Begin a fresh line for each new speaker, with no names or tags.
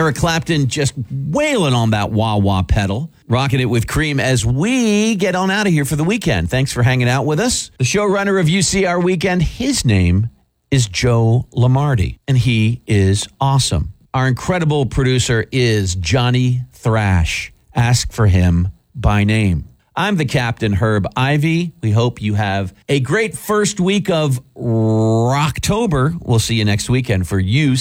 Eric Clapton just wailing on that wah-wah pedal. Rocking it with Cream as we get on out of here for the weekend. Thanks for hanging out with us. The showrunner of UCR Weekend, his name is Joe Lamardi, and he is awesome. Our incredible producer is Johnny Thrash. Ask for him by name. I'm the Captain, Herb Ivy. We hope you have a great first week of Rocktober. We'll see you next weekend for